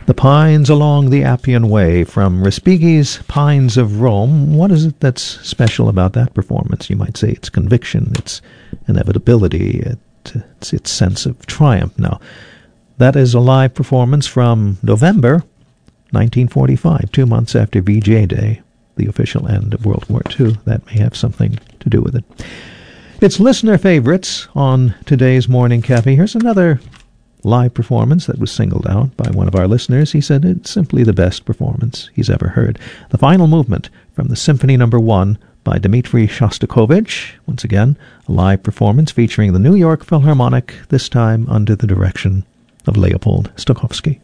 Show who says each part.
Speaker 1: The Pines Along the Appian Way from Respighi's Pines of Rome. What is it that's special about that performance? You might say it's conviction, it's inevitability, it's its sense of triumph. Now, that is a live performance from November 1945, 2 months after VJ Day, the official end of World War II. That may have something to do with it. It's listener favorites on today's Morning Cafe. Here's another live performance that was singled out by one of our listeners. He said it's simply the best performance he's ever heard. The final movement from the Symphony No. 1 by Dmitri Shostakovich. Once again, a live performance featuring the New York Philharmonic, this time under the direction of Leopold Stokowski.